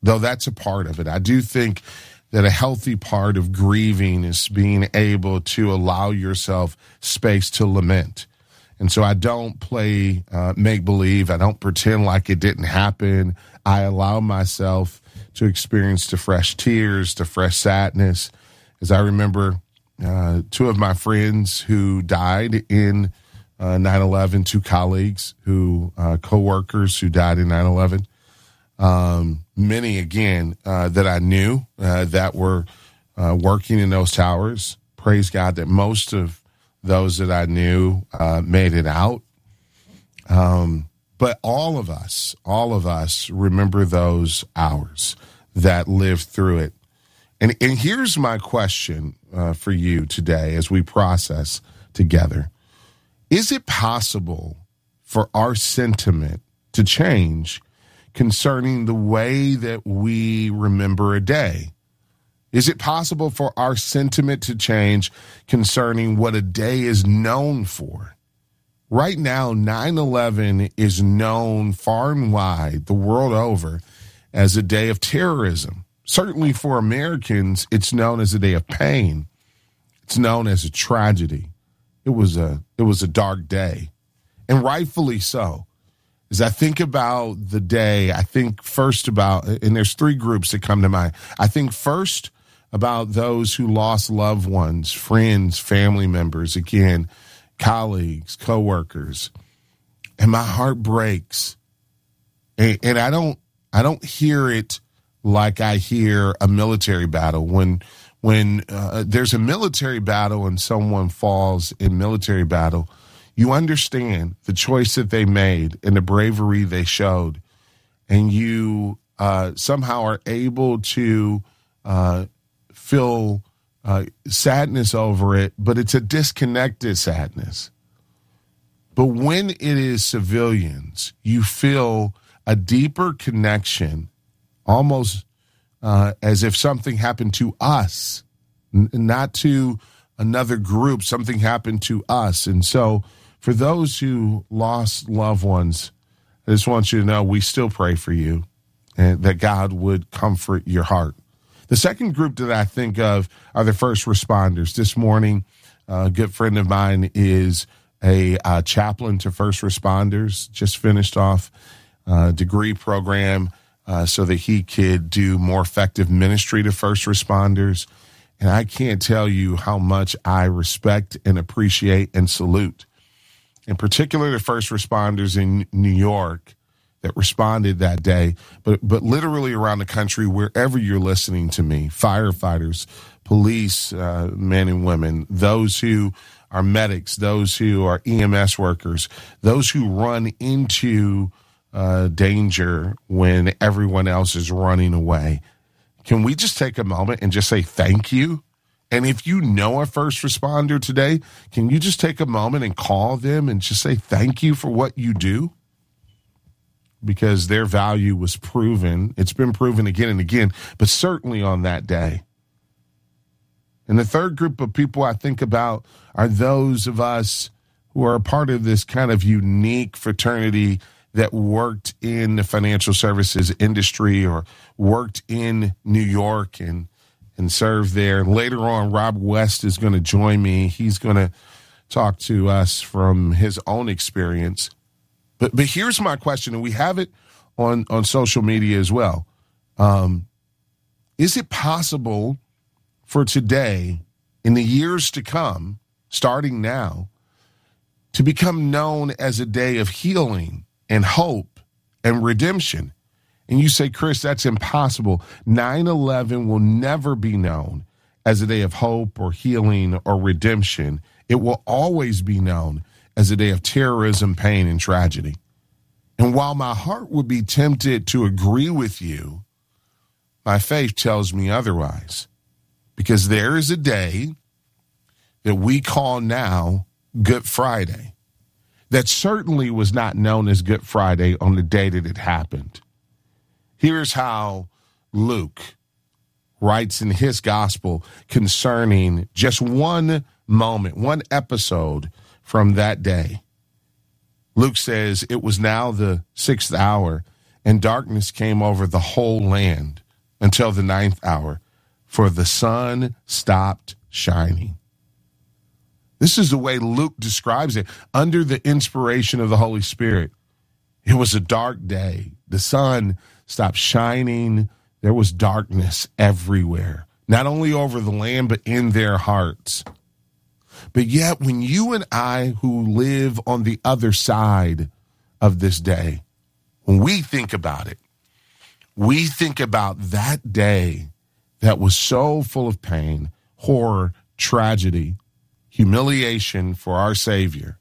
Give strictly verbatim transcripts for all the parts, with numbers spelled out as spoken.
though that's a part of it. I do think that a healthy part of grieving is being able to allow yourself space to lament. And so I don't play uh, make-believe. I don't pretend like it didn't happen. I allow myself to experience the fresh tears, the fresh sadness. As I remember uh, two of my friends who died in uh, nine eleven, two colleagues, who uh, co-workers who died in nine eleven. Um, many, again, uh, that I knew uh, that were uh, working in those towers. Praise God that most of those that I knew uh, made it out. Um, but all of us, all of us remember those hours that lived through it. And, and here's my question uh, for you today as we process together. Is it possible for our sentiment to change concerning the way that we remember a day? Is it possible for our sentiment to change concerning what a day is known for? Right now, nine eleven is known far and wide, the world over, as a day of terrorism. Certainly for Americans, it's known as a day of pain. It's known as a tragedy. It was a, it was a dark day, and rightfully so. As I think about the day, I think first about, and there's three groups that come to mind. I think first about those who lost loved ones, friends, family members, again, colleagues, coworkers, and my heart breaks. And, and I don't, I don't hear it like I hear a military battle. When, when uh, there's a military battle and someone falls in military battle, you understand the choice that they made and the bravery they showed, and you uh, somehow are able to uh, feel uh, sadness over it, but it's a disconnected sadness. But when it is civilians, you feel a deeper connection, almost uh, as if something happened to us, n- not to another group, something happened to us. And so for those who lost loved ones, I just want you to know we still pray for you and that God would comfort your heart. The second group that I think of are the first responders. This morning, a good friend of mine is a uh, chaplain to first responders, just finished off a degree program uh, so that he could do more effective ministry to first responders. And I can't tell you how much I respect and appreciate and salute, in particular, the first responders in New York that responded that day, but but literally around the country, wherever you're listening to me, firefighters, police, uh, men and women, those who are medics, those who are E M S workers, those who run into uh, danger when everyone else is running away. Can we just take a moment and just say thank you? And if you know a first responder today, can you just take a moment and call them and just say thank you for what you do? Because their value was proven. It's been proven again and again, but certainly on that day. And the third group of people I think about are those of us who are a part of this kind of unique fraternity that worked in the financial services industry or worked in New York and and served there. Later on, Rob West is going to join me. He's going to talk to us from his own experience. But but here's my question, and we have it on, on social media as well. Um, is it possible for today, in the years to come, starting now, to become known as a day of healing and hope and redemption? And you say, Chris, that's impossible. nine eleven will never be known as a day of hope or healing or redemption. It will always be known as a day of terrorism, pain, and tragedy. And while my heart would be tempted to agree with you, my faith tells me otherwise. Because there is a day that we call now Good Friday that certainly was not known as Good Friday on the day that it happened. Here's how Luke writes in his gospel concerning just one moment, one episode from that day. Luke says, it was now the sixth hour, and darkness came over the whole land until the ninth hour, for the sun stopped shining. This is the way Luke describes it, under the inspiration of the Holy Spirit. It was a dark day. The sun stopped shining. There was darkness everywhere, not only over the land, but in their hearts. But yet, when you and I, who live on the other side of this day, when we think about it, we think about that day that was so full of pain, horror, tragedy, humiliation for our Savior.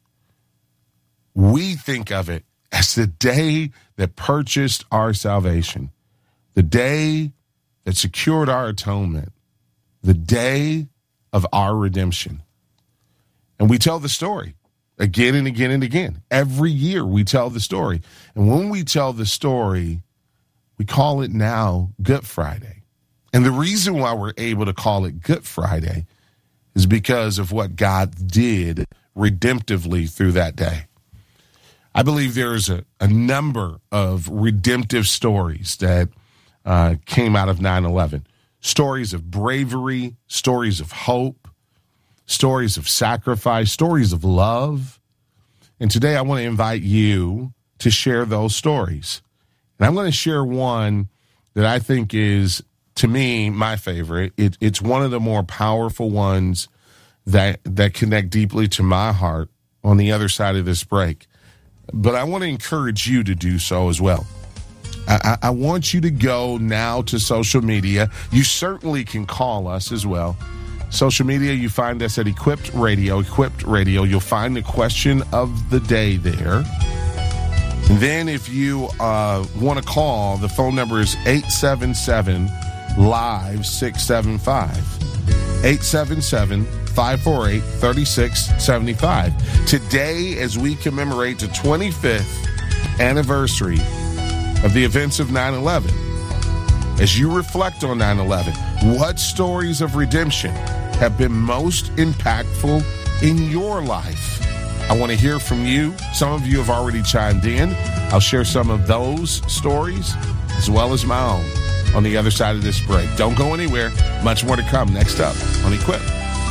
We think of it as the day that purchased our salvation, the day that secured our atonement, the day of our redemption. And we tell the story again and again and again. Every year we tell the story. And when we tell the story, we call it now Good Friday. And the reason why we're able to call it Good Friday is because of what God did redemptively through that day. I believe there's a, a number of redemptive stories that uh, came out of nine eleven. Stories of bravery, stories of hope, stories of sacrifice, stories of love. And today I want to invite you to share those stories. And I'm going to share one that I think is, to me, my favorite. It, it's one of the more powerful ones that that connect deeply to my heart on the other side of this break. But I want to encourage you to do so as well. I, I, I want you to go now to social media. You certainly can call us as well. Social media, you find us at Equipped Radio. Equipped Radio, you'll find the question of the day there. And then if you uh, want to call, the phone number is eight seven seven, live six seven five. eight seven seven, five four eight, three six seven five. Today, as we commemorate the twenty-fifth anniversary of the events of nine eleven, as you reflect on nine eleven, what stories of redemption have been most impactful in your life? I want to hear from you. Some of you have already chimed in. I'll share some of those stories as well as my own on the other side of this break. Don't go anywhere. Much more to come next up on Equip.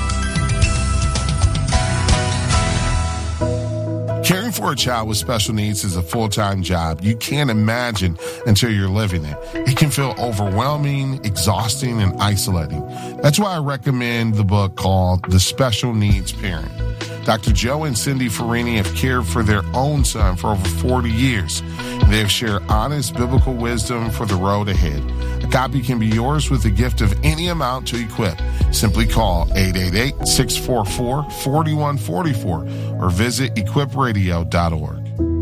Caring for a child with special needs is a full-time job. You can't imagine until you're living it. It can feel overwhelming, exhausting, and isolating. That's why I recommend the book called The Special Needs Parent. Doctor Joe and Cindy Farini have cared for their own son for over forty years. They have shared honest biblical wisdom for the road ahead. A copy can be yours with a gift of any amount to Equip. Simply call eight eight eight, six four four, four one four four or visit equip radio dot org.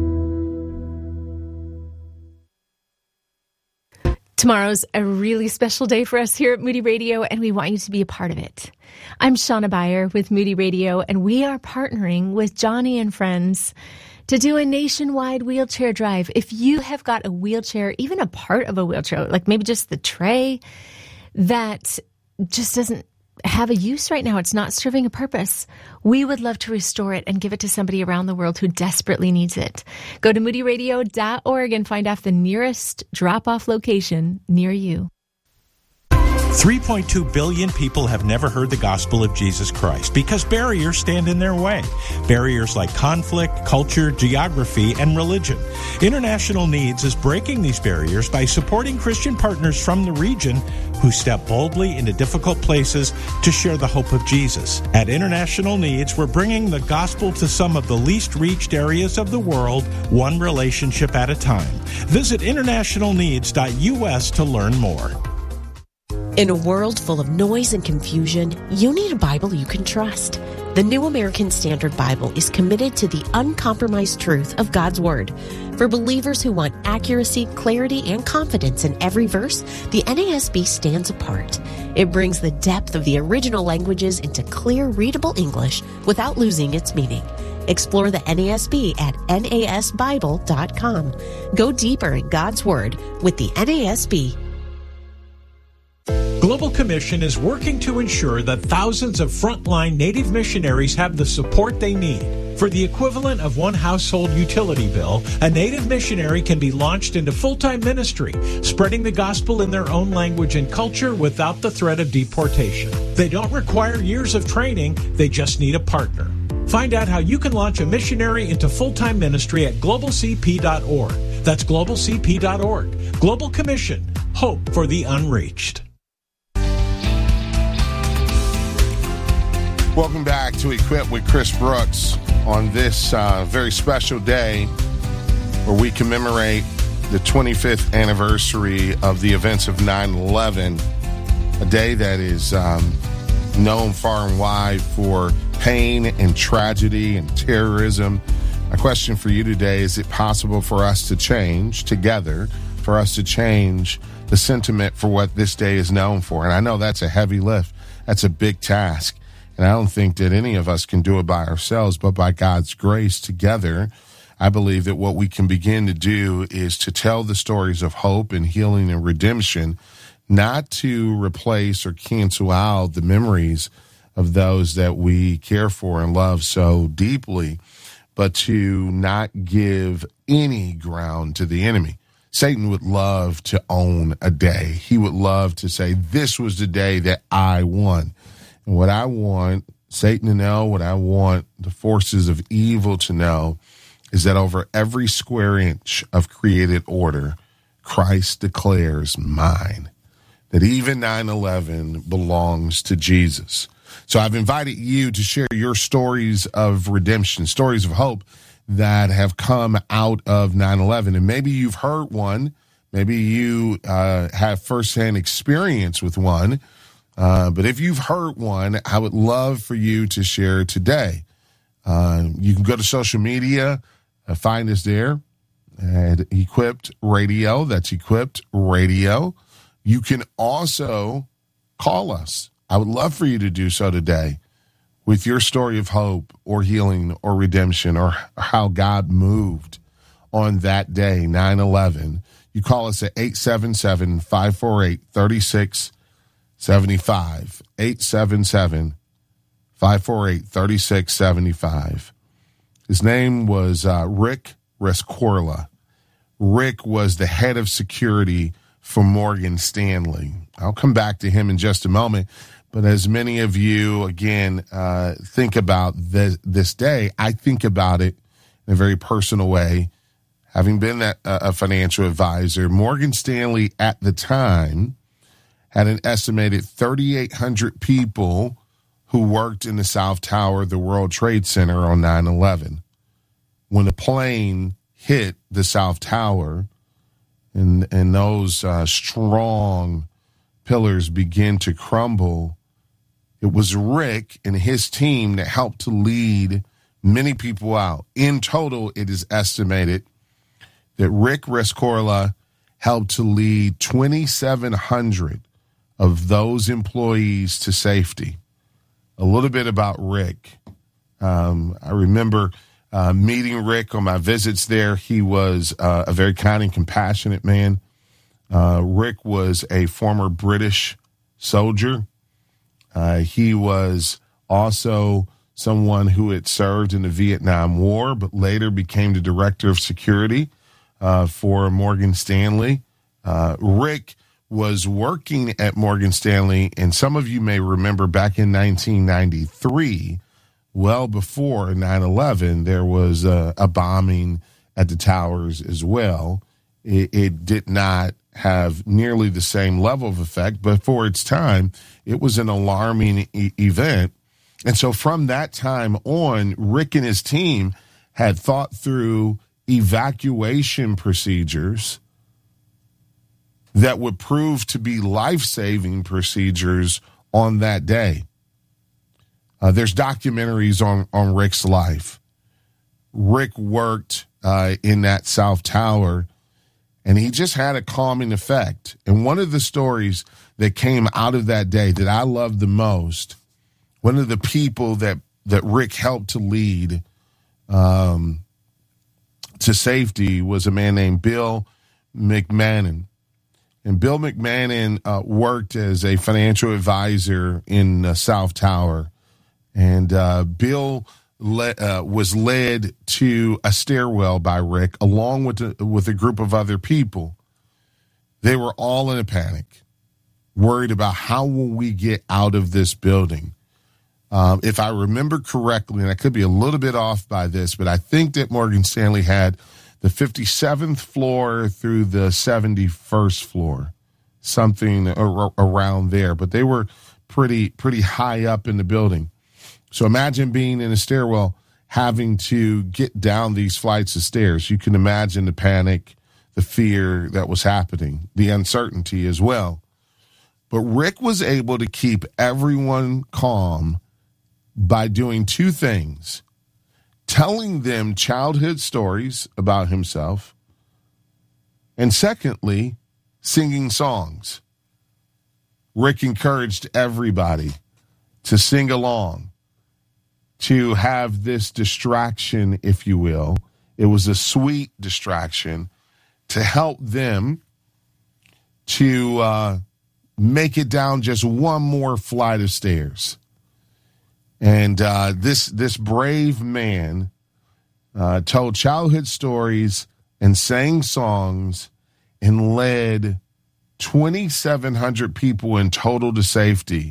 Tomorrow's a really special day for us here at Moody Radio, and we want you to be a part of it. I'm Shauna Beyer with Moody Radio, and we are partnering with Johnny and Friends to do a nationwide wheelchair drive. If you have got a wheelchair, even a part of a wheelchair, like maybe just the tray that just doesn't have a use right now, it's not serving a purpose, we would love to restore it and give it to somebody around the world who desperately needs it. Go to moody radio dot org and find out the nearest drop-off location near you. three point two billion people have never heard the gospel of Jesus Christ because barriers stand in their way. Barriers like conflict, culture, geography, and religion. International Needs is breaking these barriers by supporting Christian partners from the region who step boldly into difficult places to share the hope of Jesus. At International Needs, we're bringing the gospel to some of the least reached areas of the world, one relationship at a time. Visit international needs dot U S to learn more. In a world full of noise and confusion, you need a Bible you can trust. The New American Standard Bible is committed to the uncompromised truth of God's Word. For believers who want accuracy, clarity, and confidence in every verse, the N A S B stands apart. It brings the depth of the original languages into clear, readable English without losing its meaning. Explore the N A S B at N A S Bible dot com. Go deeper in God's Word with the N A S B. Global Global Commission is working to ensure that thousands of frontline Native missionaries have the support they need. For the equivalent of one household utility bill, a Native missionary can be launched into full-time ministry, spreading the gospel in their own language and culture without the threat of deportation. They don't require years of training, they just need a partner. Find out how you can launch a missionary into full-time ministry at global c p dot org. That's global c p dot org. Global Commission. Hope for the unreached. Welcome back to Equip with Chris Brooks on this uh, very special day where we commemorate the twenty-fifth anniversary of the events of nine eleven, a day that is um, known far and wide for pain and tragedy and terrorism. My question for you today, is it possible for us to change together, for us to change the sentiment for what this day is known for? And I know that's a heavy lift. That's a big task. And I don't think that any of us can do it by ourselves, but by God's grace together, I believe that what we can begin to do is to tell the stories of hope and healing and redemption, not to replace or cancel out the memories of those that we care for and love so deeply, but to not give any ground to the enemy. Satan would love to own a day. He would love to say, this was the day that I won. And what I want Satan to know, what I want the forces of evil to know, is that over every square inch of created order, Christ declares mine. That even nine eleven belongs to Jesus. So I've invited you to share your stories of redemption, stories of hope that have come out of nine eleven. And maybe you've heard one. Maybe you uh, have firsthand experience with one. Uh, but if you've heard one, I would love for you to share today. Uh, you can go to social media, uh, find us there at Equipped Radio. That's Equipped Radio. You can also call us. I would love for you to do so today with your story of hope or healing or redemption or how God moved on that day, nine eleven. You call us at eight seven seven, five four eight, three six seven five, eight seven seven, five four eight, three six seven five. His name was uh, Rick Rescorla. Rick was the head of security for Morgan Stanley. I'll come back to him in just a moment. But as many of you, again, uh, think about this, this day, I think about it in a very personal way. Having been that, uh, a financial advisor, Morgan Stanley at the time had an estimated thirty-eight hundred people who worked in the South Tower of the World Trade Center on nine eleven. When the plane hit the South Tower and, and those uh, strong pillars begin to crumble, it was Rick and his team that helped to lead many people out. In total, it is estimated that Rick Rescorla helped to lead twenty-seven hundred of those employees to safety. A little bit about Rick. Um, I remember uh, meeting Rick on my visits there. He was uh, a very kind and compassionate man. Uh, Rick was a former British soldier. Uh, he was also someone who had served in the Vietnam War, but later became the director of security uh, for Morgan Stanley. Uh, Rick was working at Morgan Stanley, and some of you may remember back in nineteen ninety-three, well before nine eleven, there was a, a bombing at the towers as well. It, it did not have nearly the same level of effect, but for its time, it was an alarming e- event. And so from that time on, Rick and his team had thought through evacuation procedures that would prove to be life-saving procedures on that day. Uh, there's documentaries on, on Rick's life. Rick worked uh, in that South Tower, and he just had a calming effect. And one of the stories that came out of that day that I loved the most, one of the people that, that Rick helped to lead um, to safety was a man named Bill McMahon. And Bill McMahon uh, worked as a financial advisor in uh, South Tower. And uh, Bill le- uh, was led to a stairwell by Rick, along with a, with a group of other people. They were all in a panic, worried about how will we get out of this building. Um, if I remember correctly, and I could be a little bit off by this, but I think that Morgan Stanley had the fifty-seventh floor through the seventy-first floor, something ar- around there. But they were pretty pretty high up in the building. So imagine being in a stairwell, having to get down these flights of stairs. You can imagine the panic, the fear that was happening, the uncertainty as well. But Rick was able to keep everyone calm by doing two things: telling them childhood stories about himself, and secondly, singing songs. Rick encouraged everybody to sing along, to have this distraction, if you will. It was a sweet distraction to help them to uh, make it down just one more flight of stairs. And uh, this this brave man uh, told childhood stories and sang songs and led twenty-seven hundred people in total to safety.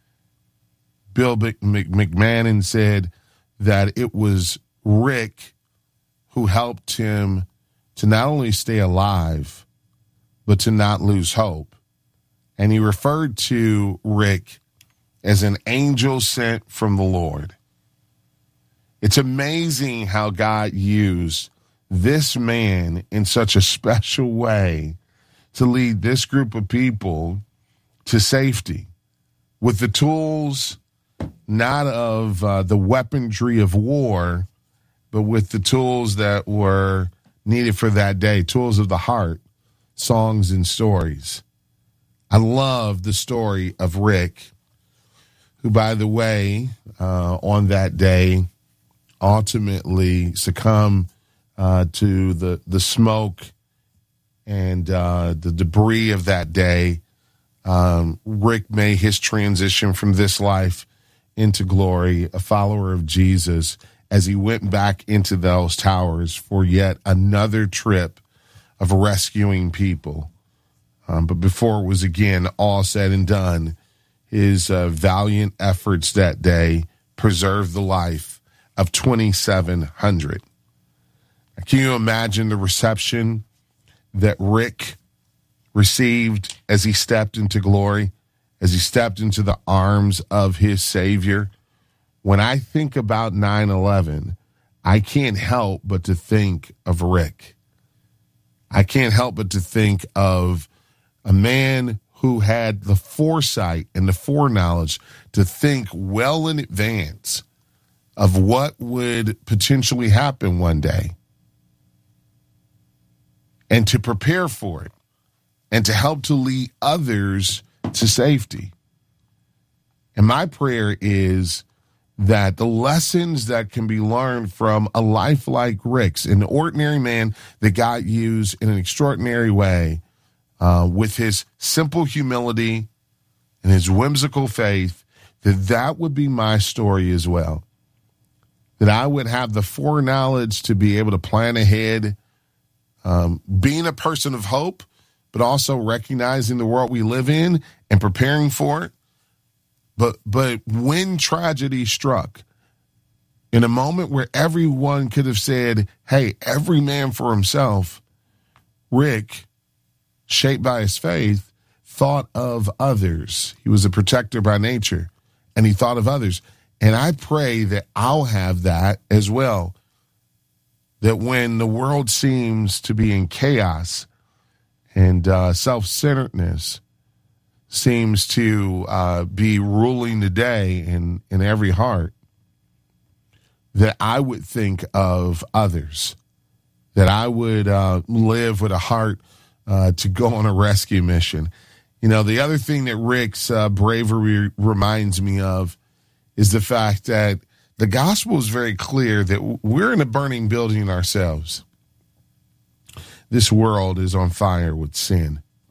Bill McMahon said that it was Rick who helped him to not only stay alive, but to not lose hope. And he referred to Rick as an angel sent from the Lord. It's amazing how God used this man in such a special way to lead this group of people to safety with the tools, not of uh, the weaponry of war, but with the tools that were needed for that day, tools of the heart, songs and stories. I love the story of Rick, who, by the way, uh, on that day, ultimately succumbed uh, to the, the smoke and uh, the debris of that day. Um, Rick made his transition from this life into glory, a follower of Jesus, as he went back into those towers for yet another trip of rescuing people. Um, but before it was again all said and done, his uh, valiant efforts that day preserved the life of twenty-seven hundred. Can you imagine the reception that Rick received as he stepped into glory, as he stepped into the arms of his Savior? When I think about nine eleven, I can't help but to think of Rick. I can't help but to think of a man who had the foresight and the foreknowledge to think well in advance of what would potentially happen one day and to prepare for it and to help to lead others to safety. And my prayer is that the lessons that can be learned from a life like Rick's, an ordinary man that God used in an extraordinary way, uh, with his simple humility and his whimsical faith, that that would be my story as well. That I would have the foreknowledge to be able to plan ahead, um, being a person of hope, but also recognizing the world we live in and preparing for it. But but when tragedy struck, in a moment where everyone could have said, hey, every man for himself, Rick, shaped by his faith, thought of others. He was a protector by nature, and he thought of others. And I pray that I'll have that as well, that when the world seems to be in chaos and uh, self-centeredness seems to uh, be ruling the day in, in every heart, that I would think of others, that I would uh, live with a heart uh, to go on a rescue mission. You know, the other thing that Rick's uh, bravery reminds me of is the fact that the gospel is very clear that we're in a burning building ourselves. This world is on fire with sin.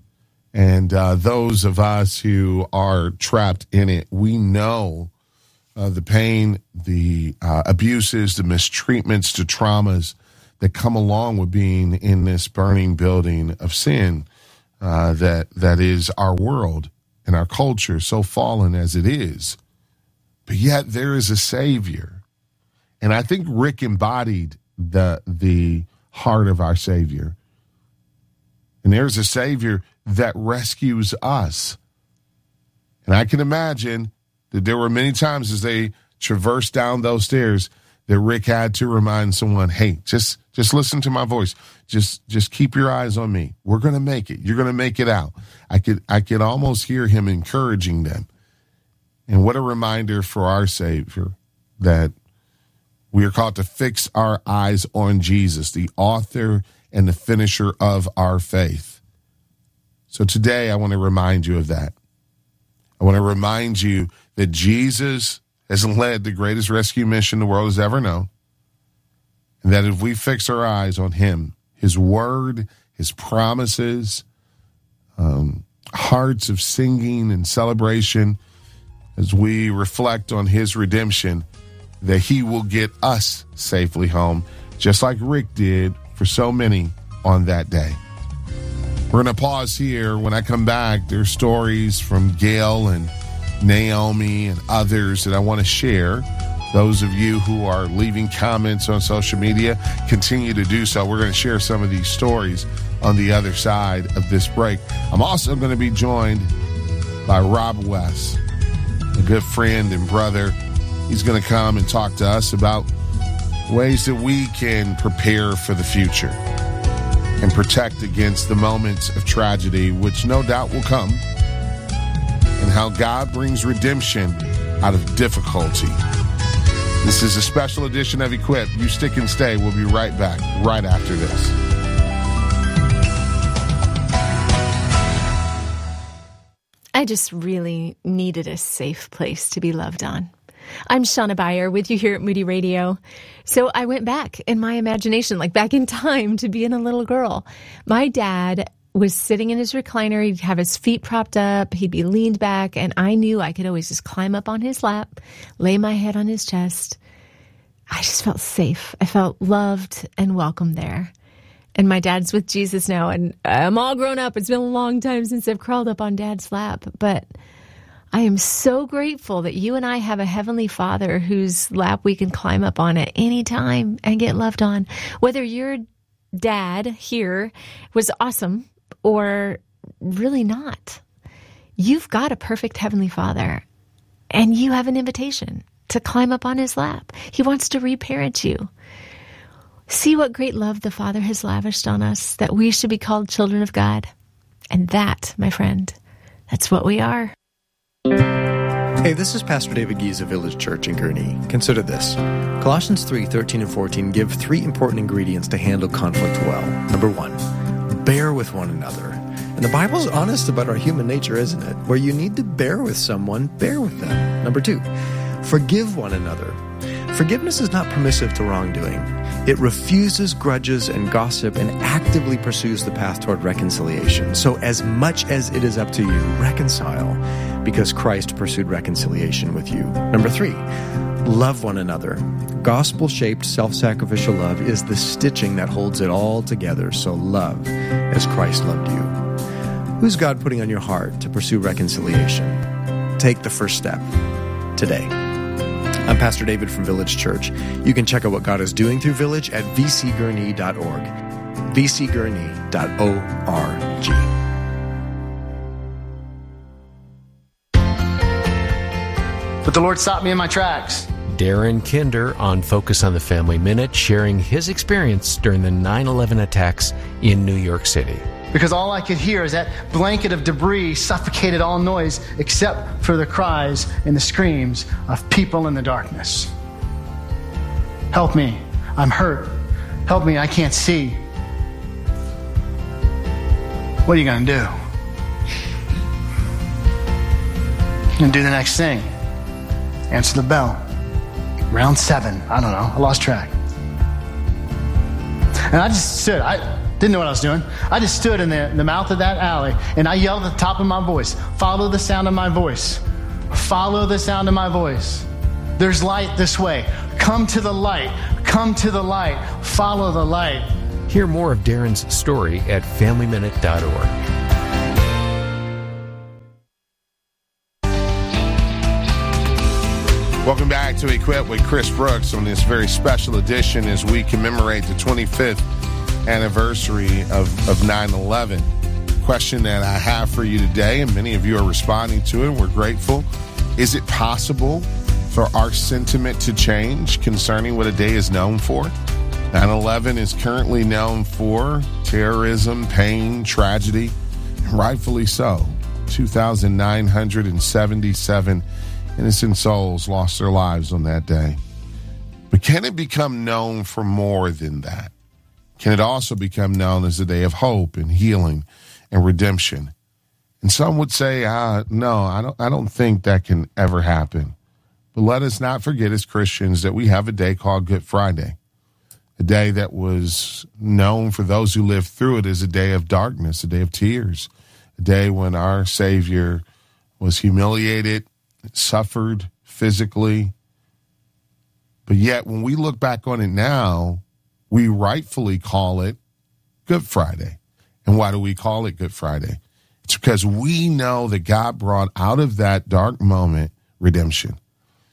And uh, those of us who are trapped in it, we know uh, the pain, the uh, abuses, the mistreatments, the traumas that come along with being in this burning building of sin uh, that that is our world and our culture, so fallen as it is. But yet there is a Savior. And I think Rick embodied the the heart of our Savior. And there's a Savior that rescues us. And I can imagine that there were many times as they traversed down those stairs that Rick had to remind someone, hey, just just listen to my voice. Just just keep your eyes on me. We're going to make it. You're going to make it out. I could I could almost hear him encouraging them. And what a reminder for our Savior that we are called to fix our eyes on Jesus, the author and the finisher of our faith. So today I want to remind you of that. I want to remind you that Jesus has led the greatest rescue mission the world has ever known. And that if we fix our eyes on him, his word, his promises, um, hearts of singing and celebration, as we reflect on his redemption, that he will get us safely home, just like Rick did for so many on that day. We're going to pause here. When I come back, there's stories from Gail and Naomi and others that I want to share. Those of you who are leaving comments on social media, continue to do so. We're going to share some of these stories on the other side of this break. I'm also going to be joined by Rob West, a good friend and brother. He's going to come and talk to us about ways that we can prepare for the future and protect against the moments of tragedy, which no doubt will come, and how God brings redemption out of difficulty. This is a special edition of Equip. You stick and stay. We'll be right back right after this. I just really needed a safe place to be loved on. I'm Shauna Beyer with you here at Moody Radio. So I went back in my imagination, like back in time, to being a little girl. My dad was sitting in his recliner. He'd have his feet propped up. He'd be leaned back. And I knew I could always just climb up on his lap, lay my head on his chest. I just felt safe. I felt loved and welcome there. And my dad's with Jesus now. And I'm all grown up. It's been a long time since I've crawled up on Dad's lap. But I am so grateful that you and I have a Heavenly Father whose lap we can climb up on at any time and get loved on. Whether your dad here was awesome or really not, you've got a perfect Heavenly Father, and you have an invitation to climb up on his lap. He wants to reparent you. See what great love the Father has lavished on us, that we should be called children of God. And that, my friend, that's what we are. Hey, this is Pastor David Gies of Village Church in Gurnee. Consider this. Colossians three, thirteen and fourteen give three important ingredients to handle conflict well. Number one, bear with one another. And the Bible's honest about our human nature, isn't it? Where you need to bear with someone, bear with them. Number two, forgive one another. Forgiveness is not permissive to wrongdoing. It refuses grudges and gossip and actively pursues the path toward reconciliation. So as much as it is up to you, reconcile, because Christ pursued reconciliation with you. Number three, love one another. Gospel-shaped, self-sacrificial love is the stitching that holds it all together. So love as Christ loved you. Who's God putting on your heart to pursue reconciliation? Take the first step today. I'm Pastor David from Village Church. You can check out what God is doing through Village at v c gurnee dot org. v c gurnee dot org. But the Lord stopped me in my tracks. Darren Kinder on Focus on the Family Minute, sharing his experience during the nine eleven attacks in New York City. Because all I could hear is that blanket of debris suffocated all noise except for the cries and the screams of people in the darkness. Help me. I'm hurt. Help me. I can't see. What are you going to do? You're going to do the next thing. Answer the bell. Round seven. I don't know. I lost track. And I just stood. I... Didn't know what I was doing. I just stood in the, in the mouth of that alley, and I yelled at the top of my voice, follow the sound of my voice. Follow the sound of my voice. There's light this way. Come to the light. Come to the light. Follow the light. Hear more of Darren's story at family minute dot org. Welcome back to Equip with Chris Brooks on this very special edition as we commemorate the twenty-fifth anniversary of, of nine eleven. Question that I have for you today, and many of you are responding to it, and we're grateful. Is it possible for our sentiment to change concerning what a day is known for? nine eleven is currently known for terrorism, pain, tragedy, and rightfully so. two thousand nine hundred seventy-seven innocent souls lost their lives on that day. But can it become known for more than that? Can it also become known as a day of hope and healing and redemption? And some would say, ah, no, I don't, I don't think that can ever happen. But let us not forget as Christians that we have a day called Good Friday, a day that was known for those who lived through it as a day of darkness, a day of tears, a day when our Savior was humiliated, suffered physically. But yet when we look back on it now, we rightfully call it Good Friday. And why do we call it Good Friday? It's because we know that God brought out of that dark moment redemption.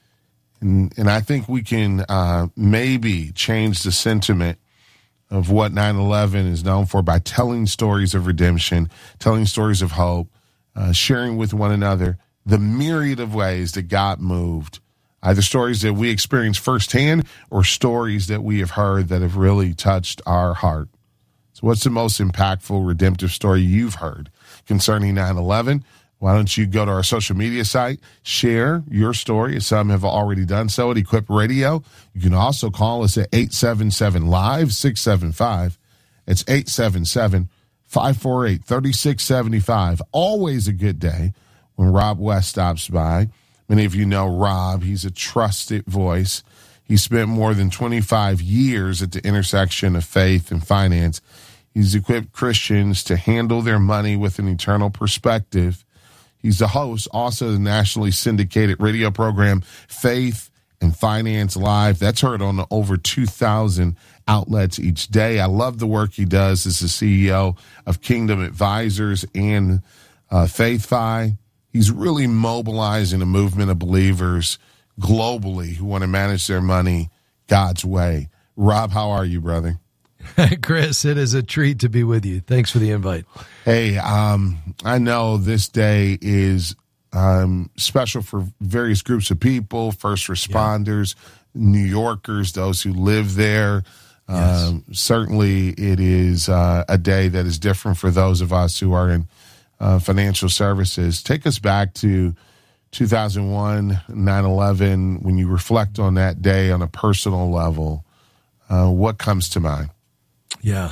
And, and I think we can uh, maybe change the sentiment of what nine eleven is known for by telling stories of redemption, telling stories of hope, uh, sharing with one another the myriad of ways that God moved, either stories that we experienced firsthand or stories that we have heard that have really touched our heart. So what's the most impactful redemptive story you've heard concerning nine eleven? Why don't you go to our social media site, share your story, as some have already done so at Equip Radio. You can also call us at eight seven seven, live, six seven five. It's eight seven seven, five four eight, three six seven five. Always a good day when Rob West stops by. Many of you know Rob. He's a trusted voice. He spent more than twenty-five years at the intersection of faith and finance. He's equipped Christians to handle their money with an eternal perspective. He's the host also of the nationally syndicated radio program Faith and Finance Live. That's heard on over two thousand outlets each day. I love the work he does as the C E O of Kingdom Advisors and uh, FaithFi. He's really mobilizing a movement of believers globally who want to manage their money God's way. Rob, how are you, brother? Chris, it is a treat to be with you. Thanks for the invite. Hey, um, I know this day is um, special for various groups of people, first responders, yeah. New Yorkers, those who live there. Yes. Um, certainly it is uh, a day that is different for those of us who are in uh, financial services. Take us back to two thousand one, nine eleven, when you reflect on that day on a personal level. Uh, what comes to mind? Yeah.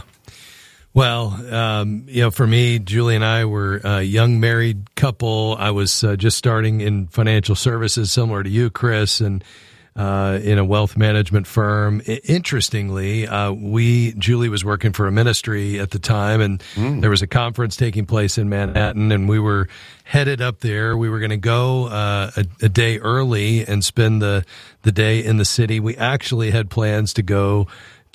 Well, um, you know, for me, Julie and I were a young married couple. I was uh, just starting in financial services, similar to you, Chris, and uh, in a wealth management firm. I- interestingly, uh, we, Julie was working for a ministry at the time, and mm. there was a conference taking place in Manhattan, and we were headed up there. We were going to go uh, a, a day early and spend the, the day in the city. We actually had plans to go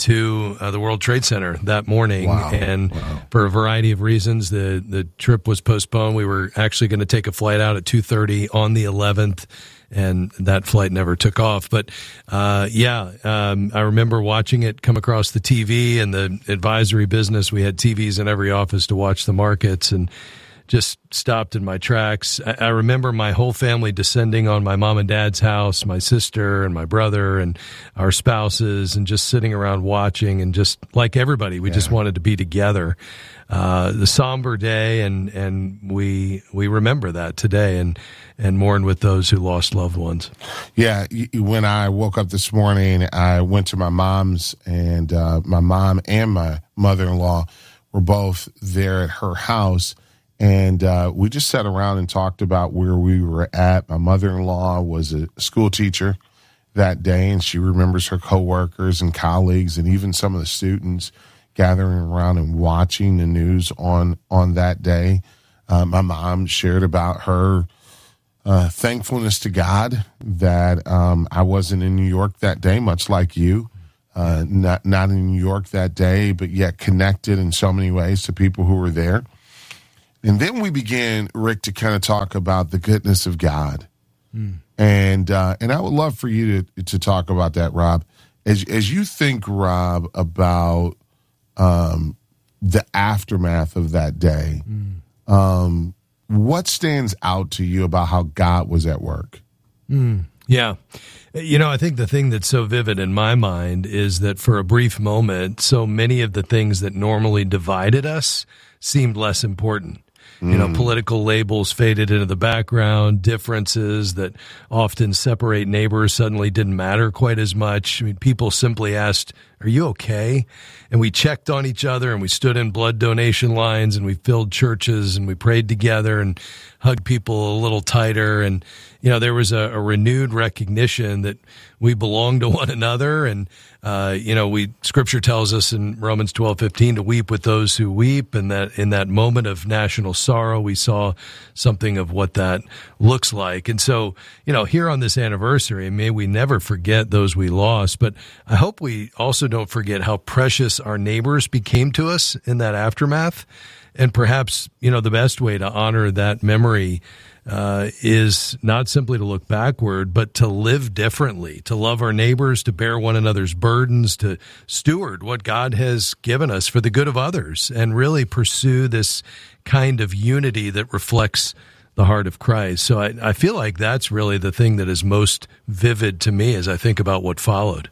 to uh, the World Trade Center that morning. Wow. And wow. for a variety of reasons, the, the trip was postponed. We were actually going to take a flight out at two thirty on the eleventh, and that flight never took off. But uh, yeah, um, I remember watching it come across the T V and the advisory business. We had T Vs in every office to watch the markets, and just stopped in my tracks. I, I remember my whole family descending on my mom and dad's house, my sister and my brother and our spouses, and just sitting around watching, and just like everybody, we yeah. just wanted to be together. Uh, the somber day, and, and we we remember that today, and, and mourn with those who lost loved ones. Yeah, when I woke up this morning, I went to my mom's, and uh, my mom and my mother-in-law were both there at her house. And uh, we just sat around and talked about where we were at. My mother-in-law was a school teacher that day, and she remembers her coworkers and colleagues and even some of the students gathering around and watching the news on on that day. Uh, my mom shared about her uh, thankfulness to God that um, I wasn't in New York that day, much like you. Uh, not not in New York that day, but yet connected in so many ways to people who were there. And then we began, Rick, to kind of talk about the goodness of God. Mm. And uh, and I would love for you to to talk about that, Rob. As as you think, Rob, about um, the aftermath of that day, mm. um, what stands out to you about how God was at work? Mm. Yeah. You know, I think the thing that's so vivid in my mind is that for a brief moment, so many of the things that normally divided us seemed less important. You know, political labels faded into the background, differences that often separate neighbors suddenly didn't matter quite as much. I mean, people simply asked, "Are you okay?" And we checked on each other, and we stood in blood donation lines, and we filled churches, and we prayed together and hugged people a little tighter. And, you know, there was a, a renewed recognition that we belong to one another. And, uh, you know, we, Scripture tells us in Romans twelve fifteen to weep with those who weep. And that in that moment of national sorrow, we saw something of what that looks like. And so, you know, here on this anniversary, may we never forget those we lost, but I hope we also don't forget how precious our neighbors became to us in that aftermath. And perhaps, you know, the best way to honor that memory uh, is not simply to look backward, but to live differently, to love our neighbors, to bear one another's burdens, to steward what God has given us for the good of others, and really pursue this kind of unity that reflects the heart of Christ. So I, I feel like that's really the thing that is most vivid to me as I think about what followed.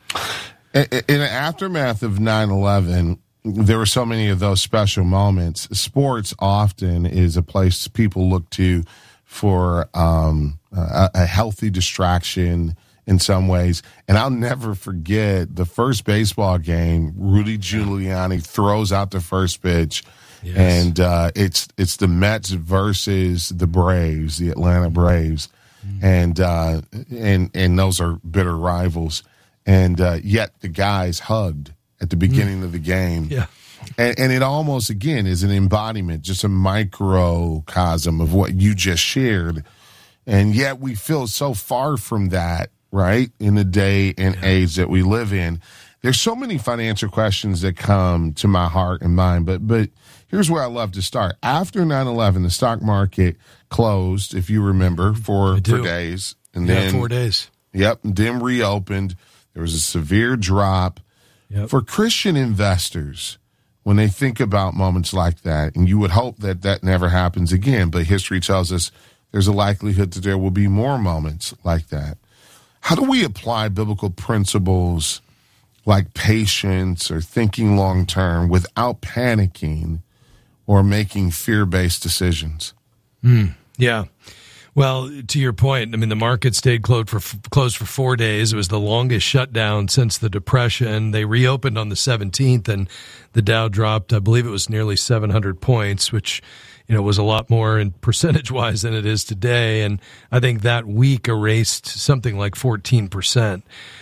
In the aftermath of nine eleven, there were so many of those special moments. Sports often is a place people look to for um, a, a healthy distraction in some ways. And I'll never forget the first baseball game. Rudy Giuliani throws out the first pitch, yes. and uh, it's it's the Mets versus the Braves, the Atlanta Braves, mm-hmm. and uh, and and those are bitter rivals. And uh, yet the guys hugged at the beginning mm. of the game. Yeah. And, and it almost, again, is an embodiment, just a microcosm of what you just shared. And yet we feel so far from that, right, in the day and yeah. age that we live in. There's so many financial questions that come to my heart and mind, but but here's where I love to start. After nine eleven, the stock market closed, if you remember, for, for days. And yeah, then, four days. Yep, and then reopened. There was a severe drop. Yep. For Christian investors, when they think about moments like that, and you would hope that that never happens again, but history tells us there's a likelihood that there will be more moments like that. How do we apply biblical principles like patience or thinking long term without panicking or making fear-based decisions? Mm, yeah. Well, to your point, I mean, the market stayed closed for closed for four days. It was the longest shutdown since the Depression. They reopened on the seventeenth, and the Dow dropped, I believe it was nearly seven hundred points, which, you know, was a lot more in percentage-wise than it is today. And I think that week erased something like fourteen percent.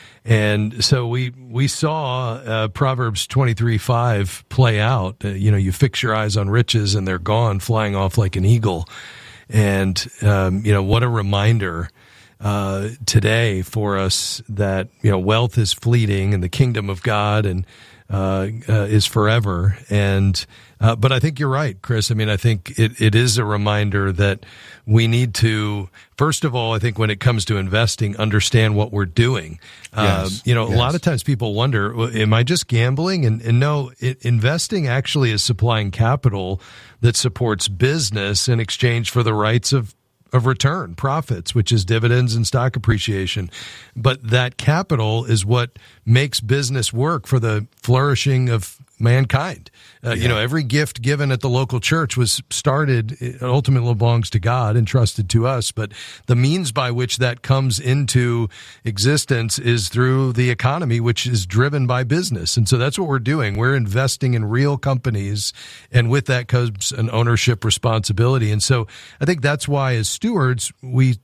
And so we we saw uh, Proverbs twenty-three five play out. Uh, you know, you fix your eyes on riches, and they're gone, flying off like an eagle. And, um, you know, what a reminder uh, today for us that, you know, wealth is fleeting and the kingdom of God and uh, uh, is forever. And uh, but I think you're right, Chris. I mean, I think it, it is a reminder that we need to, first of all, I think when it comes to investing, understand what we're doing. Yes, uh, you know, yes. A lot of times people wonder, am I just gambling? And, and no, it, investing actually is supplying capital that supports business in exchange for the rights of of return, profits, which is dividends and stock appreciation. But that capital is what makes business work for the flourishing of mankind. Uh, yeah. You know, every gift given at the local church was started, it ultimately belongs to God, entrusted to us. But the means by which that comes into existence is through the economy, which is driven by business. And so that's what we're doing. We're investing in real companies, and with that comes an ownership responsibility. And so I think that's why as stewards, we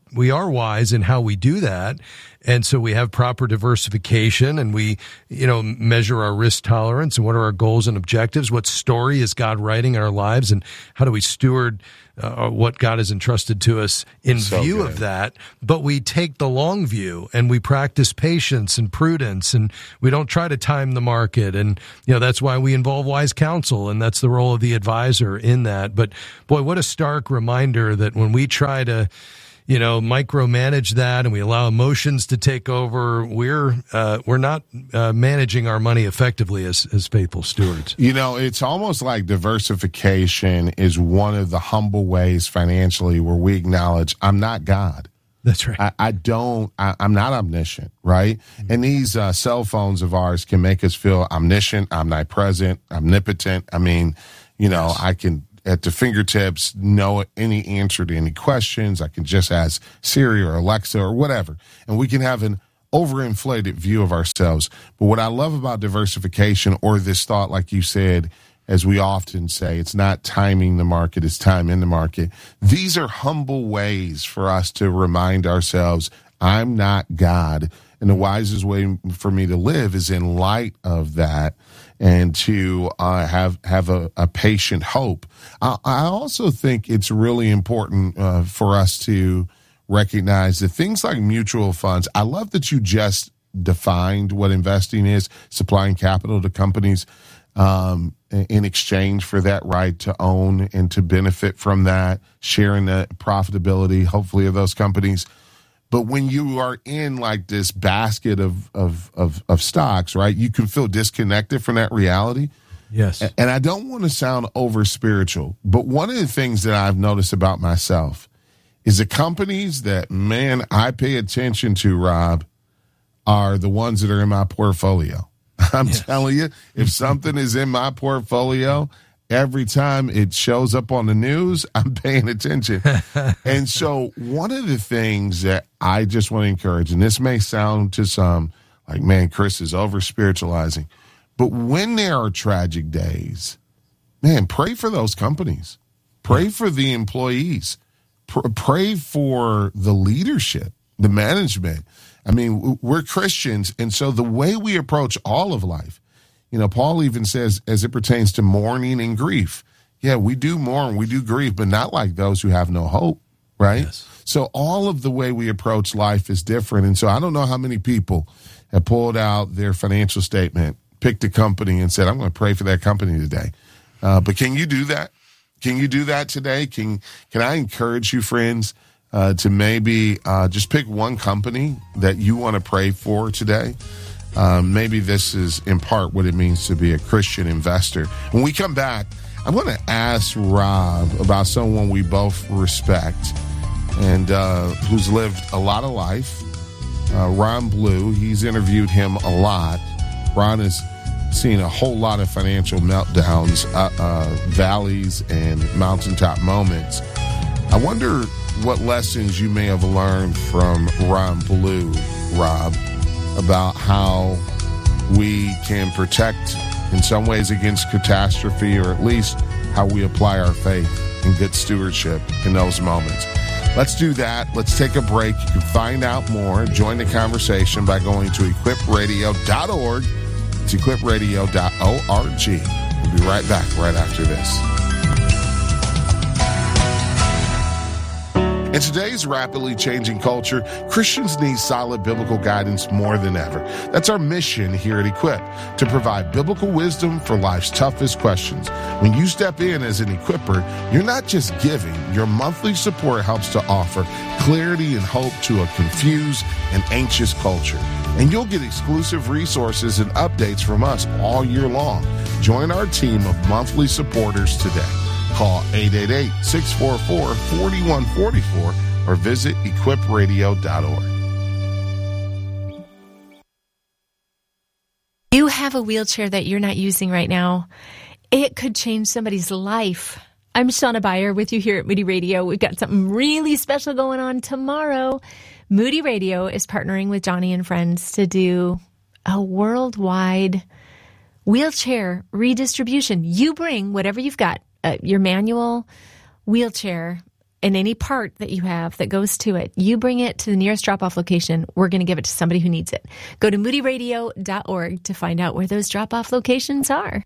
we are wise in how we do that. And so we have proper diversification, and we, you know, measure our risk tolerance and what are our goals and objectives. What story is God writing in our lives, and how do we steward uh, what God has entrusted to us in So view good. of that? But we take the long view, and we practice patience and prudence, and we don't try to time the market. And, you know, that's why we involve wise counsel, and that's the role of the advisor in that. But boy, what a stark reminder that when we try to, you know, micromanage that, and we allow emotions to take over, we're uh, we're not uh, managing our money effectively as as faithful stewards. You know, it's almost like diversification is one of the humble ways financially where we acknowledge I'm not God. That's right. I, I don't, I, I'm not omniscient, right? Mm-hmm. And these uh, cell phones of ours can make us feel omniscient, omnipresent, omnipotent. I mean, you know, yes. I can, at the fingertips, know any answer to any questions. I can just ask Siri or Alexa or whatever, and we can have an overinflated view of ourselves. But what I love about diversification, or this thought, like you said, as we often say, it's not timing the market, it's time in the market. These are humble ways for us to remind ourselves, I'm not God. And the wisest way for me to live is in light of that, and to uh, have have a, a patient hope. I, I also think it's really important uh, for us to recognize that things like mutual funds, I love that you just defined what investing is, supplying capital to companies um, in exchange for that right to own and to benefit from that, sharing the profitability, hopefully, of those companies. But when you are in like this basket of, of, of, of stocks, right, you can feel disconnected from that reality. Yes. And I don't want to sound over spiritual, but one of the things that I've noticed about myself is the companies that, man, I pay attention to, Rob, are the ones that are in my portfolio. I'm yes. telling you, if something is in my portfolio, every time it shows up on the news, I'm paying attention. And so one of the things that I just want to encourage, and this may sound to some like, man, Chris is over spiritualizing, but when there are tragic days, man, pray for those companies. Pray for the employees. Pr- pray for the leadership, the management. I mean, we're Christians, and so the way we approach all of life, you know, Paul even says, as it pertains to mourning and grief, yeah, we do mourn, we do grieve, but not like those who have no hope, right? Yes. So all of the way we approach life is different. And so I don't know how many people have pulled out their financial statement, picked a company, and said, I'm going to pray for that company today. Uh, but can you do that? Can you do that today? Can Can I encourage you, friends, uh, to maybe uh, just pick one company that you want to pray for today? Um, maybe this is in part what it means to be a Christian investor. When we come back, I'm going to ask Rob about someone we both respect and uh, who's lived a lot of life. Uh, Ron Blue, he's interviewed him a lot. Ron has seen a whole lot of financial meltdowns, uh, uh, valleys, and mountaintop moments. I wonder what lessons you may have learned from Ron Blue, Rob, about how we can protect in some ways against catastrophe, or at least how we apply our faith and good stewardship in those moments. Let's do that. Let's take a break. You can find out more. Join the conversation by going to equip radio dot org. It's equip radio dot org. We'll be right back right after this. In today's rapidly changing culture, Christians need solid biblical guidance more than ever. That's our mission here at Equip, to provide biblical wisdom for life's toughest questions. When you step in as an equipper, you're not just giving. Your monthly support helps to offer clarity and hope to a confused and anxious culture. And you'll get exclusive resources and updates from us all year long. Join our team of monthly supporters today. Call eight eight eight, six four four, four one four four or visit equip radio dot org. You have a wheelchair that you're not using right now. It could change somebody's life. I'm Shauna Beyer with you here at Moody Radio. We've got something really special going on tomorrow. Moody Radio is partnering with Johnny and Friends to do a worldwide wheelchair redistribution. You bring whatever you've got. Uh, your manual wheelchair, and any part that you have that goes to it, you bring it to the nearest drop-off location. We're going to give it to somebody who needs it. Go to moody radio dot org to find out where those drop-off locations are.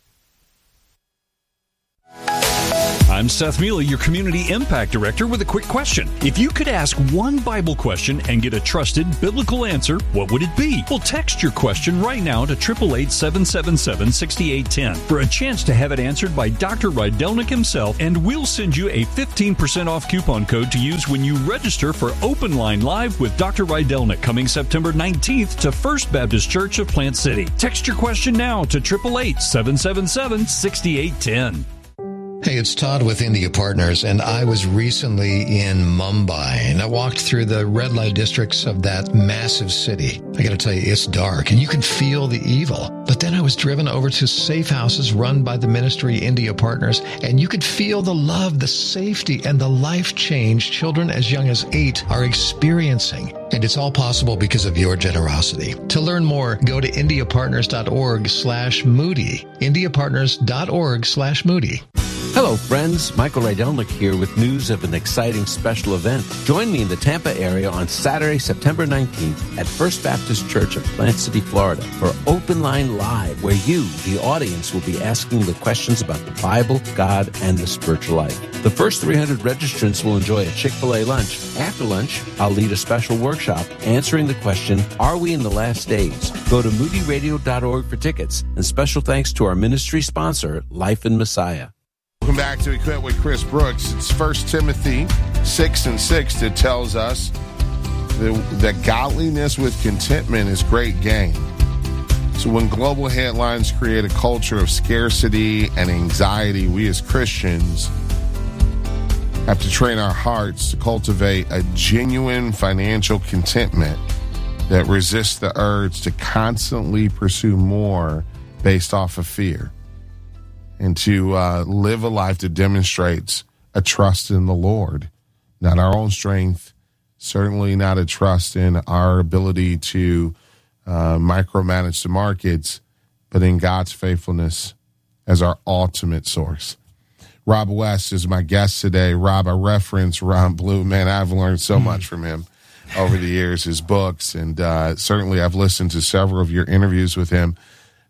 I'm Seth Mealy, your Community Impact Director, with a quick question. If you could ask one Bible question and get a trusted biblical answer, what would it be? Well, text your question right now to eight eight eight, seven seven seven, six eight one zero for a chance to have it answered by Doctor Rydelnik himself, and we'll send you a fifteen percent off coupon code to use when you register for Open Line Live with Doctor Rydelnik coming September nineteenth to First Baptist Church of Plant City. Text your question now to eight eight eight, seven seven seven, six eight one zero. Hey, it's Todd with India Partners, and I was recently in Mumbai, and I walked through the red light districts of that massive city. I got to tell you, it's dark, and you can feel the evil. But then I was driven over to safe houses run by the ministry India Partners, and you could feel the love, the safety, and the life change children as young as eight are experiencing. And it's all possible because of your generosity. To learn more, go to indiapartners.org slash moody. indiapartners.org slash moody. Hello, friends. Michael Rydelnik here with news of an exciting special event. Join me in the Tampa area on Saturday, September nineteenth at First Baptist Church of Plant City, Florida for Open Line Live, where you, the audience, will be asking the questions about the Bible, God, and the spiritual life. The first three hundred registrants will enjoy a Chick-fil-A lunch. After lunch, I'll lead a special workshop answering the question, are we in the last days? Go to moody radio dot org for tickets. And special thanks to our ministry sponsor, Life in Messiah. Welcome back to Equip with Chris Brooks. It's First Timothy six and six that tells us that, that godliness with contentment is great gain. So when global headlines create a culture of scarcity and anxiety, we as Christians have to train our hearts to cultivate a genuine financial contentment that resists the urge to constantly pursue more based off of fear, and to uh, live a life that demonstrates a trust in the Lord, not our own strength, certainly not a trust in our ability to uh, micromanage the markets, but in God's faithfulness as our ultimate source. Rob West is my guest today. Rob, I reference Ron Blue. Man, I've learned so much from him over the years, his books, and uh, certainly I've listened to several of your interviews with him.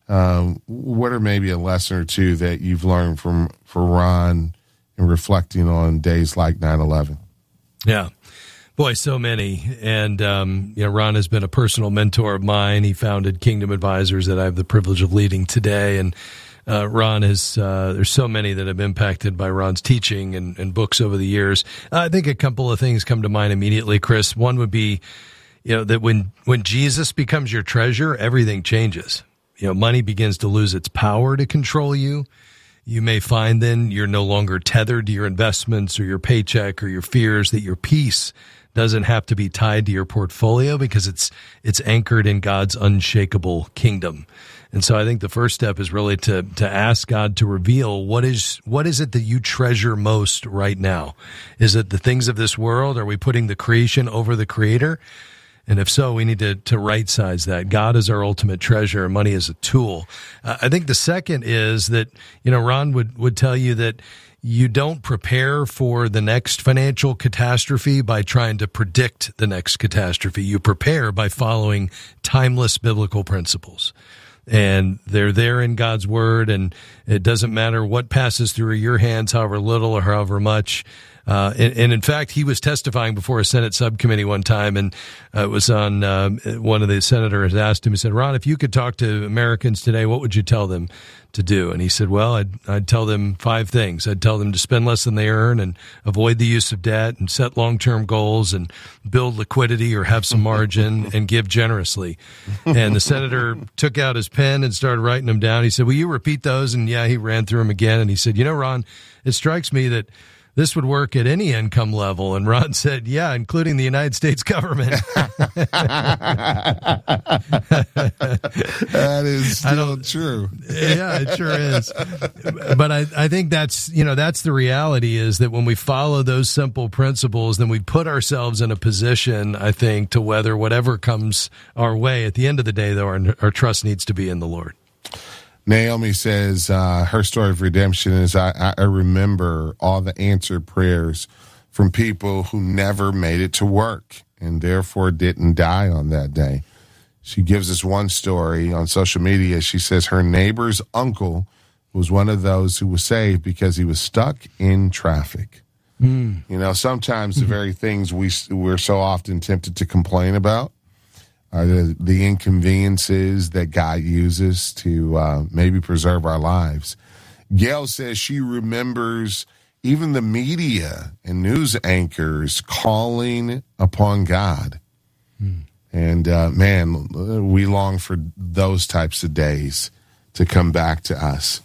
Um, what are maybe a lesson or two that you've learned from for Ron in reflecting on days like nine eleven? Yeah. Boy, so many. And, um, you know, Ron has been a personal mentor of mine. He founded Kingdom Advisors that I have the privilege of leading today. And uh, Ron is, uh, there's so many that have impacted by Ron's teaching and, and books over the years. I think a couple of things come to mind immediately, Chris. One would be, you know, that when, when Jesus becomes your treasure, everything changes. You know, money begins to lose its power to control you. You may find then you're no longer tethered to your investments or your paycheck or your fears, that your peace doesn't have to be tied to your portfolio because it's it's anchored in God's unshakable kingdom. And so I think the first step is really to to ask God to reveal what is what is it that you treasure most right now? Is it the things of this world? Are we putting the creation over the Creator? And if so, we need to, to right-size that. God is our ultimate treasure, and money is a tool. Uh, I think the second is that, you know, Ron would, would tell you that you don't prepare for the next financial catastrophe by trying to predict the next catastrophe. You prepare by following timeless biblical principles. And they're there in God's word, and it doesn't matter what passes through your hands, however little or however much. Uh, and, and in fact, he was testifying before a Senate subcommittee one time, and uh, it was on uh, one of the senators asked him, he said, Ron, if you could talk to Americans today, what would you tell them to do? And he said, well, I'd, I'd tell them five things. I'd tell them to spend less than they earn and avoid the use of debt and set long-term goals and build liquidity or have some margin and give generously. And the senator took out his pen and started writing them down. He said, will you repeat those? And yeah, he ran through them again. And he said, you know, Ron, it strikes me that this would work at any income level. And Ron said, yeah, including the United States government. That is still true. Yeah, it sure is. But I, I think that's, you know, that's the reality, is that when we follow those simple principles, then we put ourselves in a position, I think, to weather whatever comes our way. At the end of the day, though, our, our trust needs to be in the Lord. Naomi says uh, her story of redemption is I, I remember all the answered prayers from people who never made it to work and therefore didn't die on that day. She gives us one story on social media. She says her neighbor's uncle was one of those who was saved because he was stuck in traffic. Mm. You know, sometimes mm-hmm. the very things we, we're so often tempted to complain about are the, the inconveniences that God uses to uh, maybe preserve our lives. Gail says she remembers even the media and news anchors calling upon God. Mm. And, uh, man, we long for those types of days to come back to us.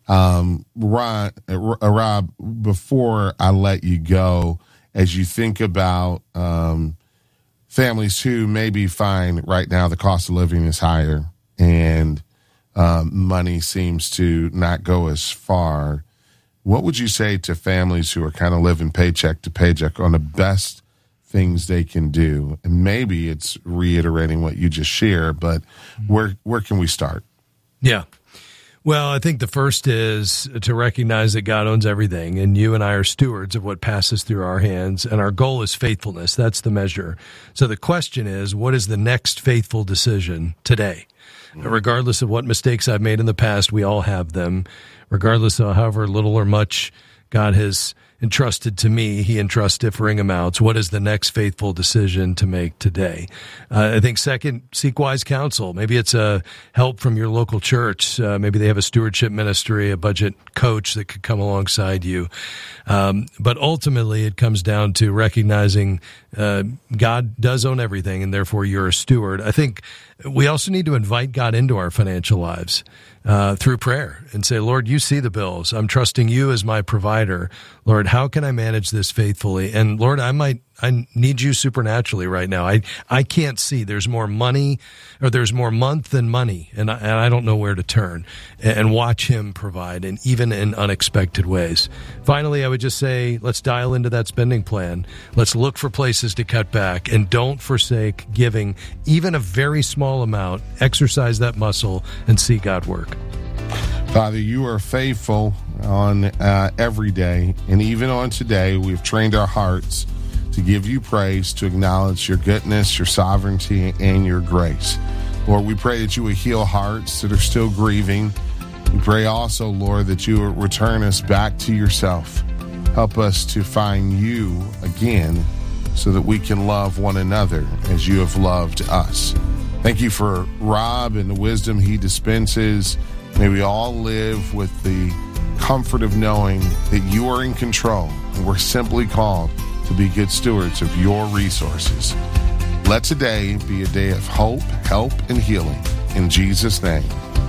Um, Rob, Rob, before I let you go, as you think about um, families who maybe find right now the cost of living is higher and um, money seems to not go as far, what would you say to families who are kind of living paycheck to paycheck on the best things they can do? And maybe it's reiterating what you just shared, but where where can we start? Yeah. Well, I think the first is to recognize that God owns everything, and you and I are stewards of what passes through our hands, and our goal is faithfulness. That's the measure. So the question is, what is the next faithful decision today? Mm-hmm. Regardless of what mistakes I've made in the past, we all have them. Regardless of however little or much God has entrusted to me, he entrusts differing amounts. What is the next faithful decision to make today? Uh, I think second, seek wise counsel. Maybe it's a help from your local church. Uh, maybe they have a stewardship ministry, a budget coach that could come alongside you. Um, but ultimately, it comes down to recognizing uh, God does own everything, and therefore you're a steward. I think we also need to invite God into our financial lives uh, through prayer and say, Lord, you see the bills. I'm trusting you as my provider. Lord, how can I manage this faithfully? And Lord, I might, I need you supernaturally right now. I, I can't see. There's more money, or there's more month than money, and I, and I don't know where to turn. And watch him provide, and even in unexpected ways. Finally, I would just say, let's dial into that spending plan. Let's look for places to cut back, and don't forsake giving even a very small amount. Exercise that muscle and see God work. Father, you are faithful on uh, every day, and even on today, we've trained our hearts to give you praise, to acknowledge your goodness, your sovereignty, and your grace. Lord, we pray that you would heal hearts that are still grieving. We pray also, Lord, that you would return us back to yourself. Help us to find you again so that we can love one another as you have loved us. Thank you for Rob and the wisdom he dispenses. May we all live with the comfort of knowing that you are in control, and we're simply called to be good stewards of your resources. Let today be a day of hope, help, and healing. In Jesus' name,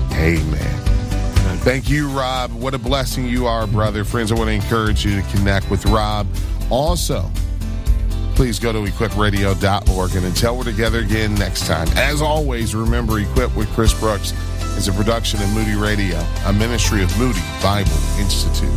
amen. Thank you, Rob. What a blessing you are, brother. Friends, I want to encourage you to connect with Rob. Also, please go to equip radio dot org, and until we're together again next time, as always, remember, Equip with Chris Brooks is a production of Moody Radio, a ministry of Moody Bible Institute.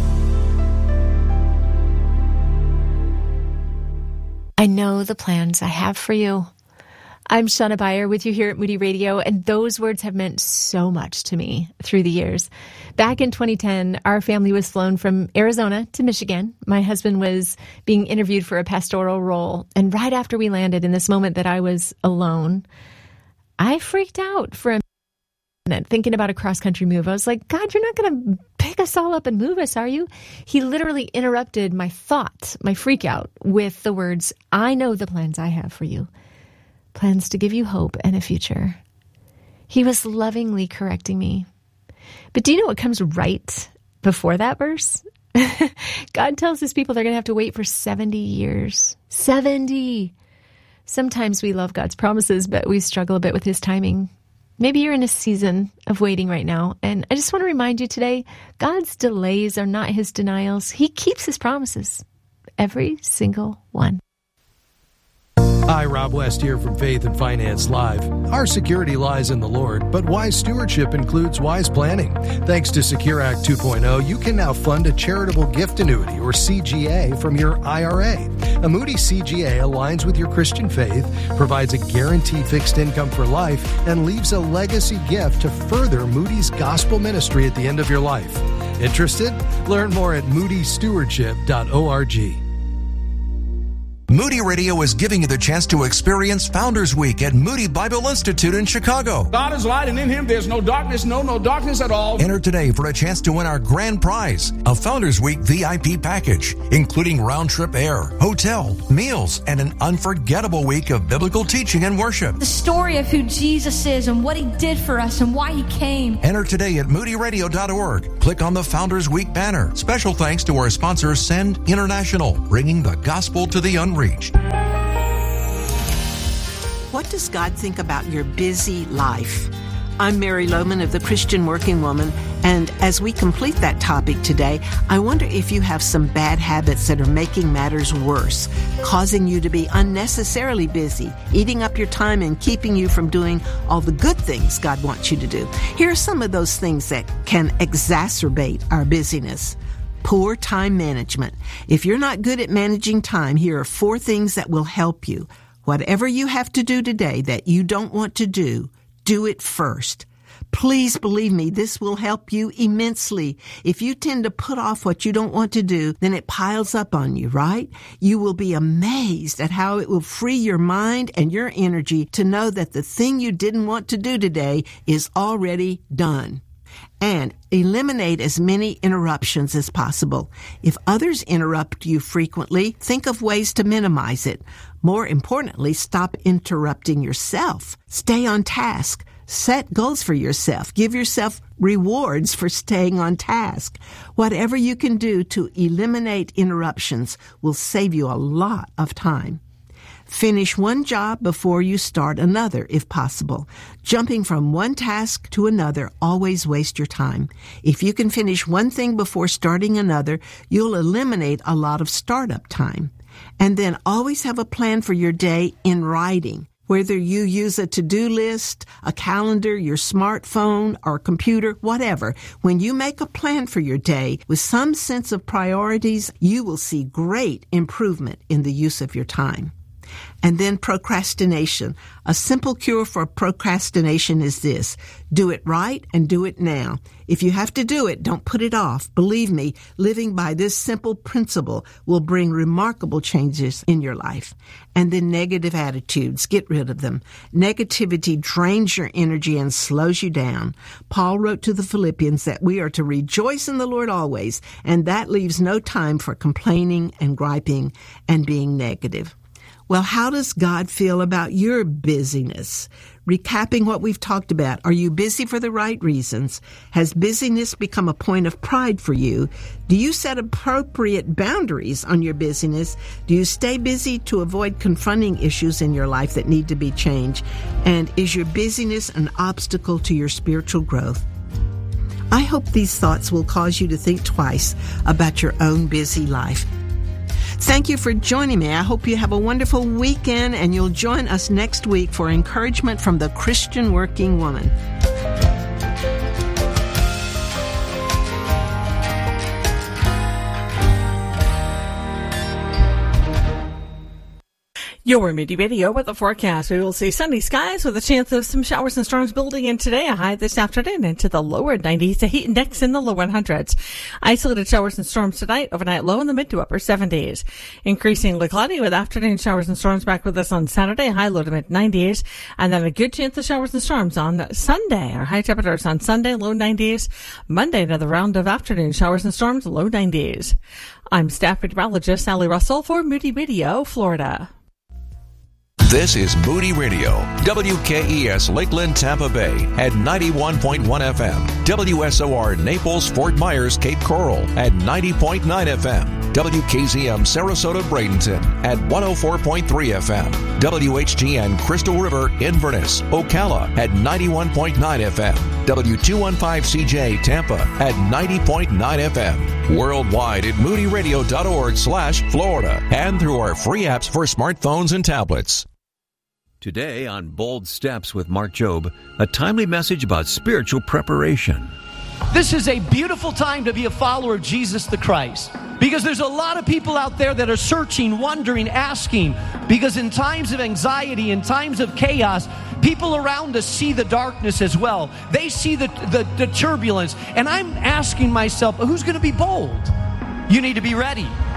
I know the plans I have for you. I'm Shauna Beyer with you here at Moody Radio, and those words have meant so much to me through the years. Back in twenty ten, our family was flown from Arizona to Michigan. My husband was being interviewed for a pastoral role, and right after we landed, in this moment that I was alone, I freaked out for a minute thinking about a cross-country move. I was like, God, you're not going to pick us all up and move us, are you? He literally interrupted my thought, my freak out, with the words, I know the plans I have for you. Plans to give you hope and a future. He was lovingly correcting me. But do you know what comes right before that verse? God tells his people they're going to have to wait for seventy years. seventy! Sometimes we love God's promises, but we struggle a bit with his timing. Maybe you're in a season of waiting right now, and I just want to remind you today, God's delays are not his denials. He keeps his promises, every single one. Hi, Rob West here from Faith and Finance Live. Our security lies in the Lord, but wise stewardship includes wise planning. Thanks to Secure Act two point oh, you can now fund a charitable gift annuity, or C G A, from your I R A. A Moody C G A aligns with your Christian faith, provides a guaranteed fixed income for life, and leaves a legacy gift to further Moody's gospel ministry at the end of your life. Interested? Learn more at moody stewardship dot org. Moody Radio is giving you the chance to experience Founders Week at Moody Bible Institute in Chicago. God is light, and in Him there's no darkness, no, no darkness at all. Enter today for a chance to win our grand prize, a Founders Week V I P package, including round-trip air, hotel, meals, and an unforgettable week of biblical teaching and worship. The story of who Jesus is and what He did for us and why He came. Enter today at moody radio dot org. Click on the Founders Week banner. Special thanks to our sponsor, Send International, bringing the gospel to the unreached. What does God think about your busy life? I'm Mary Lohman of the Christian Working Woman, and as we complete that topic today, I wonder if you have some bad habits that are making matters worse, causing you to be unnecessarily busy, eating up your time and keeping you from doing all the good things God wants you to do. Here are some of those things that can exacerbate our busyness. Poor time management. If you're not good at managing time, here are four things that will help you. Whatever you have to do today that you don't want to do, do it first. Please believe me, this will help you immensely. If you tend to put off what you don't want to do, then it piles up on you, right? You will be amazed at how it will free your mind and your energy to know that the thing you didn't want to do today is already done. And eliminate as many interruptions as possible. If others interrupt you frequently, think of ways to minimize it. More importantly, stop interrupting yourself. Stay on task. Set goals for yourself. Give yourself rewards for staying on task. Whatever you can do to eliminate interruptions will save you a lot of time. Finish one job before you start another, if possible. Jumping from one task to another always wastes your time. If you can finish one thing before starting another, you'll eliminate a lot of startup time. And then always have a plan for your day in writing. Whether you use a to-do list, a calendar, your smartphone, or computer, whatever, when you make a plan for your day with some sense of priorities, you will see great improvement in the use of your time. And then procrastination. A simple cure for procrastination is this. Do it right and do it now. If you have to do it, don't put it off. Believe me, living by this simple principle will bring remarkable changes in your life. And then negative attitudes. Get rid of them. Negativity drains your energy and slows you down. Paul wrote to the Philippians that we are to rejoice in the Lord always, and that leaves no time for complaining and griping and being negative. Well, how does God feel about your busyness? Recapping what we've talked about, are you busy for the right reasons? Has busyness become a point of pride for you? Do you set appropriate boundaries on your busyness? Do you stay busy to avoid confronting issues in your life that need to be changed? And is your busyness an obstacle to your spiritual growth? I hope these thoughts will cause you to think twice about your own busy life. Thank you for joining me. I hope you have a wonderful weekend and you'll join us next week for encouragement from the Christian Working Woman. Your Moody Radio with the forecast. We will see sunny skies with a chance of some showers and storms building in today. A high this afternoon into the lower nineties. A heat index in the low hundreds. Isolated showers and storms tonight. Overnight low in the mid to upper seventies. Increasingly cloudy with afternoon showers and storms back with us on Saturday. High low to mid nineties. And then a good chance of showers and storms on Sunday. Our high temperatures on Sunday, low nineties. Monday, another round of afternoon showers and storms, low nineties. I'm staff meteorologist Sally Russell for Moody Radio, Florida. This is Moody Radio, W K E S Lakeland, Tampa Bay at ninety-one point one F M, W S O R Naples, Fort Myers, Cape Coral at ninety point nine F M, W K Z M Sarasota, Bradenton at one oh four point three F M, W H G N Crystal River, Inverness, Ocala at ninety-one point nine F M, W two fifteen C J Tampa at ninety point nine F M, worldwide at moody radio dot org slash Florida and through our free apps for smartphones and tablets. Today on Bold Steps with Mark Jobe, a timely message about spiritual preparation. This is a beautiful time to be a follower of Jesus the Christ, because there's a lot of people out there that are searching, wondering, asking, because in times of anxiety, in times of chaos, people around us see the darkness as well. They see the, the, the turbulence, and I'm asking myself, who's going to be bold? You need to be ready.